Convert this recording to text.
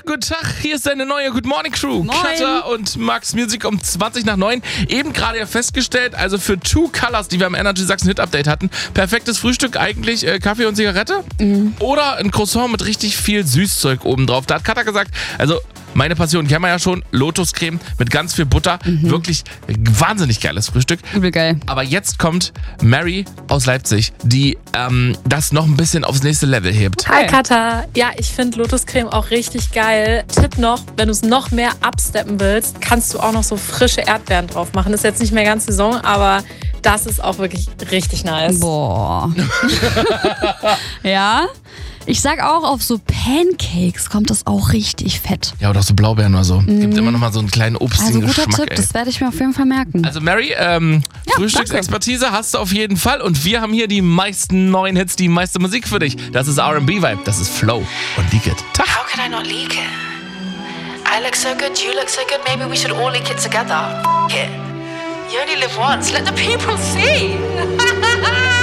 guten Tag. Hier ist deine neue Good Morning Crew. Moin. Katha und Max Music um 20 nach 9. Eben gerade ja festgestellt, also für Two Colors, die wir am Energy Sachsen Hit Update hatten, perfektes Frühstück eigentlich Kaffee und Zigarette oder ein Croissant mit richtig viel Süßzeug obendrauf. Da hat Katha gesagt, also meine Passion kennen wir ja schon, Lotuscreme mit ganz viel Butter. Wirklich wahnsinnig geiles Frühstück. Übel geil. Aber jetzt kommt Mary aus Leipzig, die das noch ein bisschen aufs nächste Level hebt. Hi Katha. Ja, ich finde Lotuscreme auch richtig geil. Tipp noch, wenn du es noch mehr absteppen willst, kannst du auch noch so frische Erdbeeren drauf machen. Das ist jetzt nicht mehr ganz Saison, aber das ist auch wirklich richtig nice. Boah. Ja. Ich sag auch, auf so Pancakes kommt das auch richtig fett. Ja, oder auch so Blaubeeren oder so. Gibt immer noch mal so einen kleinen obstigen Also guter Geschmack. Tipp, das werde ich mir auf jeden Fall merken. Also Mary, Frühstücksexpertise hast du auf jeden Fall. Und wir haben hier die meisten neuen Hits, die meiste Musik für dich. Das ist R&B-Vibe, das ist Flow und Leak It. Tag. How could I not leak it? I look so good, you look so good, maybe we should all leak it together. F it. You only live once, let the people see.